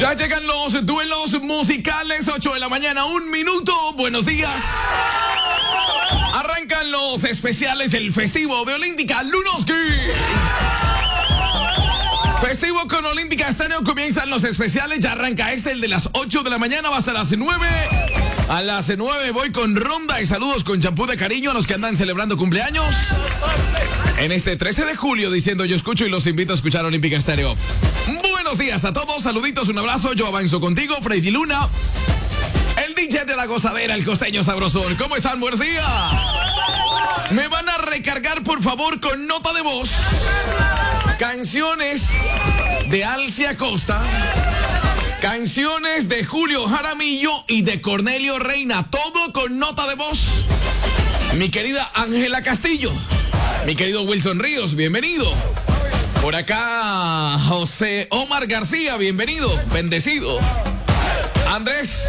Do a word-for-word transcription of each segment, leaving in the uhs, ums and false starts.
Ya llegan los duelos musicales, ocho de la mañana, un minuto. Buenos días. Arrancan los especiales del festivo de Olímpica Lunoski. Festivo con Olímpica Estéreo, comienzan los especiales. Ya arranca este, el de las ocho de la mañana, va hasta las nueve. A las nueve voy con ronda y saludos con champú de cariño a los que andan celebrando cumpleaños. En este trece de julio, diciendo yo escucho y los invito a escuchar Olímpica Estéreo. Buenos días a todos, saluditos, un abrazo. Yo avanzo contigo, Freddy Luna. El D J de la gozadera, el costeño sabrosón. ¿Cómo están? Buenos días. Me van a recargar, por favor, con nota de voz. Canciones de Alcia Costa. Canciones de Julio Jaramillo y de Cornelio Reina. Todo con nota de voz. Mi querida Ángela Castillo. Mi querido Wilson Ríos, bienvenido. Por acá, José Omar García, bienvenido. Bendecido. Andrés.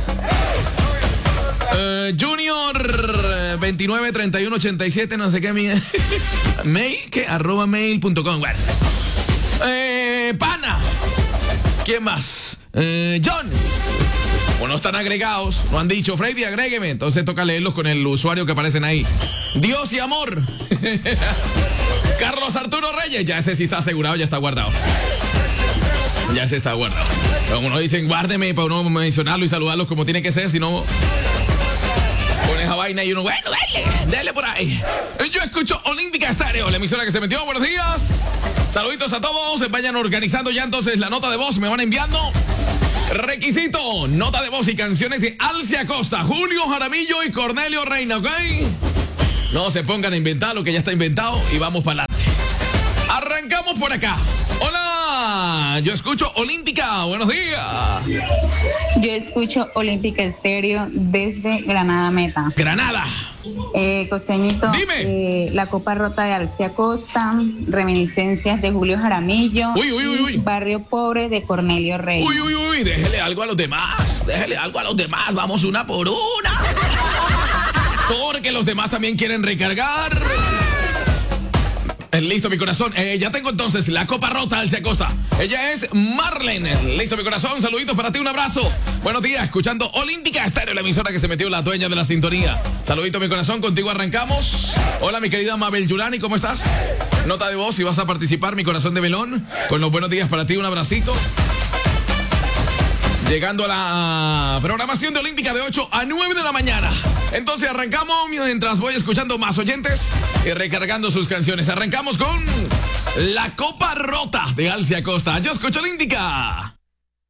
Uh, Junior veintinueve treinta y uno ochenta y siete, no sé qué, mi mail, que arroba mail punto com. Bueno. Eh, Pana. ¿Quién más? Eh, John. O no están agregados, no han dicho, Freddy, agrégueme. Entonces toca leerlos con el usuario que aparecen ahí. Dios y amor. Carlos Arturo Reyes, ya ese sí está asegurado, ya está guardado. Ya ese está guardado. Como uno dicen, guárdeme para uno mencionarlo y saludarlos como tiene que ser, si no con esa vaina y uno, bueno, dale, dale por ahí. Yo escucho Olímpica Estéreo, la emisora que se metió. Buenos días. Saluditos a todos, se vayan organizando ya entonces la nota de voz, me van enviando. Requisito, nota de voz y canciones de Alcia Costa, Julio Jaramillo y Cornelio Reina, ¿ok? No se pongan a inventar lo que ya está inventado y vamos para adelante. Arrancamos por acá. Hola, yo escucho Olímpica, buenos días. Yo escucho Olímpica Estéreo desde Granada Meta. Granada. Eh, costeñito, Dime. Eh, la copa rota de Alcia Costa, reminiscencias de Julio Jaramillo. Uy, uy, uy, uy. Barrio Pobre de Cornelio Reina. Uy, uy, uy, déjele algo a los demás, déjele algo a los demás, vamos una por una. Porque los demás también quieren recargar. Listo, mi corazón. Eh, ya tengo entonces la copa rota Alcia Costa. Ella es Marlene. Listo, mi corazón. Saluditos para ti, un abrazo. Buenos días, escuchando Olímpica Estéreo, la emisora que se metió, la dueña de la sintonía. Saludito, mi corazón. Contigo arrancamos. Hola, mi querida Mabel Yulani, ¿cómo estás? Nota de voz si vas a participar, mi corazón de melón. Con los buenos días para ti, un abracito. Llegando a la programación de Olímpica de ocho a nueve de la mañana. Entonces arrancamos mientras voy escuchando más oyentes y recargando sus canciones. Arrancamos con la copa rota de Alcia Costa. Yo escucho Olímpica.